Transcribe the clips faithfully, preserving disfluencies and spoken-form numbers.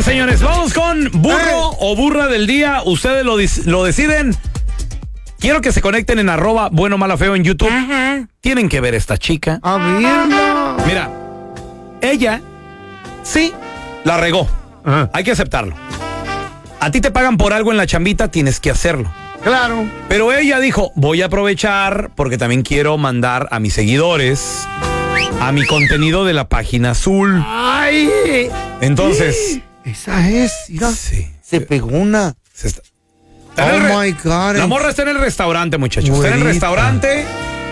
Señores, señores, vamos con burro Ay. o burra del día. Ustedes lo, lo deciden. Quiero que se conecten en arroba bueno, mala, feo en YouTube. Ajá. Tienen que ver esta chica. A ver. Mira, ella sí la regó. Ajá. Hay que aceptarlo. A ti te pagan por algo en la chambita, tienes que hacerlo. Claro. Pero ella dijo, voy a aprovechar porque también quiero mandar a mis seguidores a mi contenido de la página azul. Ay. Entonces, Esa es. Mira. sí. Se pegó una. Se está- está en Oh el re- my God. La morra está en el restaurante, muchachos. Está en el Güerita. restaurante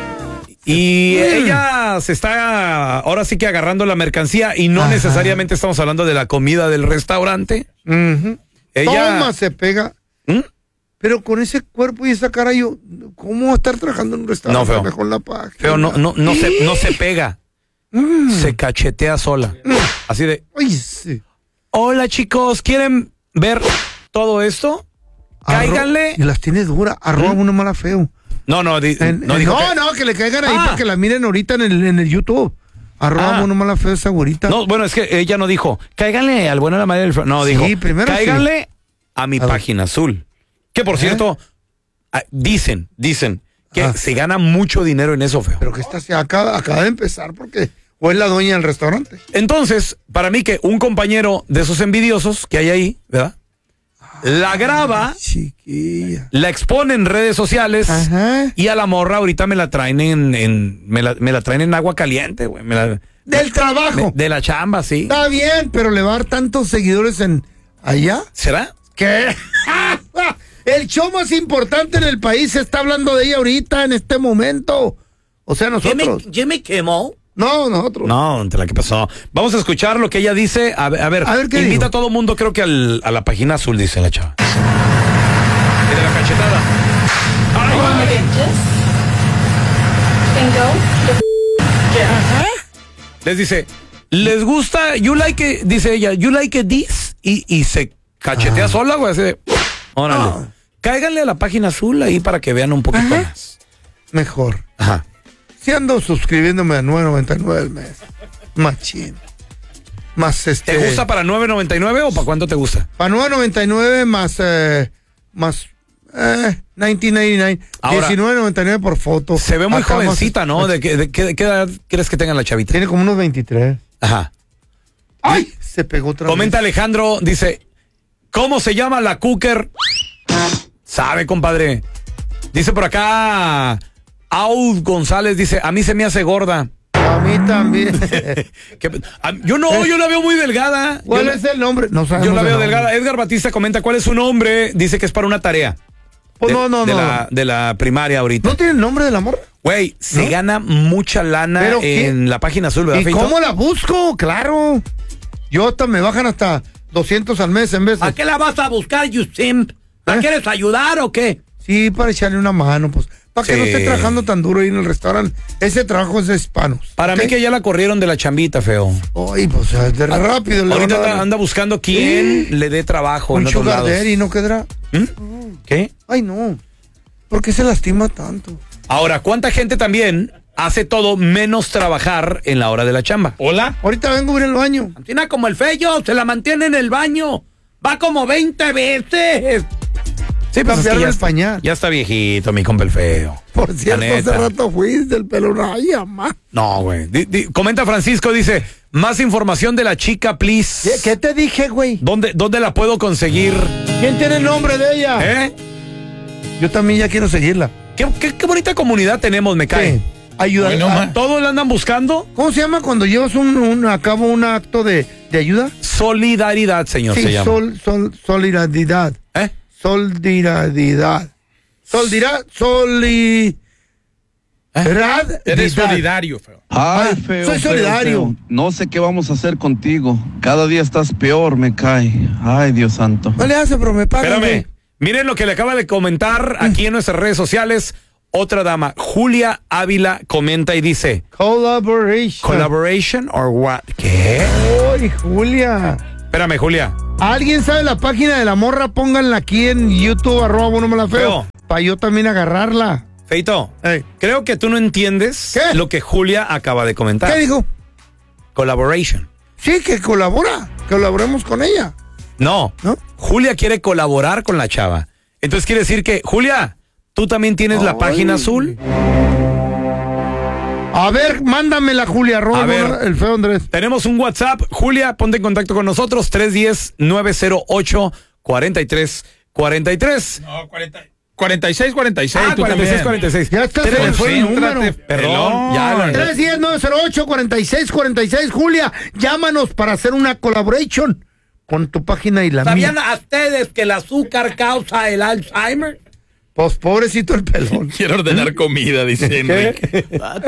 y Mm. ella se está ahora sí que agarrando la mercancía y no Ajá. necesariamente estamos hablando de la comida del restaurante. Ujú. Ella- Toma, se pega. ¿Mm? Pero con ese cuerpo y esa cara, yo, ¿cómo va a estar trabajando en un restaurante? No, feo. Mejor la página. Pero no, no, no, se, no se pega. Mm. Se cachetea sola. Así de, Ay, sí. hola chicos, ¿quieren ver todo esto? Cáiganle. Y las tiene dura. Arroba ¿Mm? uno mala feo. No, no, di- En- no en- dijo no, que- no, que le caigan ahí Ah. para que la miren ahorita en el, en el YouTube. Arroba Ah. uno mala feo esa güerita. No, bueno, es que ella no dijo, cáiganle al bueno, a la madre del... feo". No, Sí, dijo, primero cáiganle a mi A ver. página azul. Que por ¿Eh? cierto, ah, dicen, dicen que Ah. se gana mucho dinero en eso, feo. Pero que esta se acaba, acaba de empezar porque o es la dueña del restaurante. Entonces, para mí que un compañero de esos envidiosos que hay ahí, ¿verdad? La graba, Chiquilla. la expone en redes sociales Ajá. y a la morra ahorita me la traen en, en- me, la, me la traen en agua caliente, güey. me la- Del trabajo. De la chamba, sí. Está bien, pero le va a dar tantos seguidores en allá. ¿Será? ¿Qué? El show más importante en el país se está hablando de ella ahorita, en este momento. O sea, nosotros. Jimmy Kimmel. No, nosotros. No, entre la que pasó. Vamos a escuchar lo que ella dice. A ver, a ver, A ver, ¿qué invita dijo? a todo mundo, creo que al- a la página azul, dice la chava. Tiene la cachetada. Les dice, ¿les gusta? You like it, dice ella, you like it this? Y, y se cachetea Ah. sola, güey, así de, órale. Ah. Cáiganle a la página azul ahí para que vean un poquito Ajá. más. Mejor. Ajá. Si ando suscribiéndome a nueve noventa y nueve al mes. Machín. Más este. ¿Te gusta para nueve noventa y nueve o para cuánto te gusta? Para nueve noventa y nueve más. Eh, más. Eh, diecinueve noventa y nueve. Ahora, diecinueve noventa y nueve por foto. Se ve muy Acá más- jovencita, ¿no? ¿De qué, de qué- qué edad crees que tenga la chavita? Tiene como unos veintitrés. Ajá. ¡Ay! Se pegó otra Comenta vez. Alejandro, dice, ¿cómo se llama la cooker? Sabe, compadre. Dice por acá, Aud González, dice, a mí se me hace gorda. A mí también. Que- a- yo no, yo la veo muy delgada. ¿Cuál yo, es el nombre? No yo sabemos la el veo nombre. delgada. Edgar Batista comenta cuál es su nombre. Dice que es para una tarea. Pues de, no, no, de no. La, de la primaria ahorita. ¿No tiene el nombre del amor? Güey, se ¿No? gana mucha lana ¿Pero qué? en la página azul, ¿verdad, ¿Y Feito? cómo la busco? Claro. Yo hasta me bajan hasta doscientos al mes en vez de... ¿A qué la vas a buscar, you simp? ¿La ¿Eh? quieres ayudar o qué? Sí, para echarle una mano, pues. Para que Sí. no esté trabajando tan duro ahí en el restaurante. Ese trabajo es de hispanos. Para ¿ok? mí que ya la corrieron de la chambita, feo. Ay, pues de rápido. le Ahorita van a anda, dar anda buscando quién le dé trabajo un en otros sugar lados. daddy, ¿no quedará? ¿Mm? ¿Qué? Ay, no. ¿Por qué se lastima tanto? Ahora, ¿cuánta gente también hace todo menos trabajar en la hora de la chamba? ¿Hola? Ahorita vengo a ir al baño. Tiene como el feo, se la mantiene en el baño. Va como veinte veces. Sí, pues es que Cambiarle ya, el está- pañal. ya está viejito, mi compa el feo. Por cierto, La hace neta. rato fuiste el pelo. Ay, mamá. No, güey. Di- di- comenta Francisco, dice, más información de la chica, please. ¿Qué, qué te dije, güey? ¿Dónde, ¿Dónde la puedo conseguir? ¿Quién tiene el nombre de ella? ¿Eh? Yo también ya quiero seguirla. ¿Qué, qué, qué bonita comunidad tenemos, me cae. Sí. Ayuda. Bueno, a- ma. ¿Todos la andan buscando? ¿Cómo se llama cuando llevas un, un- a cabo un acto de, de ayuda? Solidaridad, señor, se Sí, llama. sol, sol, solidaridad. ¿Eh? Solidaridad. Soldirá, soli... Rad- Eres didad. solidario, feo. Ah, Ay, feo. soy feo, solidario. feo. No sé qué vamos a hacer contigo. Cada día estás peor, me cae. Ay, Dios santo. No le hace, pero me pagan. Espérame. güey. Miren lo que le acaba de comentar aquí en nuestras redes sociales. Otra dama, Julia Ávila, comenta y dice, Collaboration. ¿collaboration or what? ¿Qué? Ay, Julia. Espérame, Julia. ¿Alguien sabe la página de la morra? Pónganla aquí en YouTube, arroba bueno me la feo. Feo. Para yo también agarrarla. Feito, Ey. creo que tú no entiendes ¿Qué? lo que Julia acaba de comentar. ¿Qué dijo? Collaboration. Sí, que colabora. Que colaboremos con ella. No, ¿No? Julia quiere colaborar con la chava. Entonces quiere decir que, Julia, tú también tienes la Ay. página azul. A ver, mándamela, Julia, A roba ver. el feo Andrés. Tenemos un WhatsApp. Julia, ponte en contacto con nosotros. tres uno cero, nueve cero ocho, cuatro tres cuatro tres. No, cuarenta, cuarenta y seis, cuarenta y seis. Ah, tú cuarenta y seis, también. cuarenta y seis. Ya está, se me fue el número. Perdón, ya lo- tres uno cero, nueve cero ocho, cuatro seis cuatro seis. Julia, llámanos para hacer una collaboration con tu página y la ¿Sabían mía. a ustedes que el azúcar causa el Alzheimer? Pues pobrecito el pelón. Quiero ordenar comida, dice Enrique.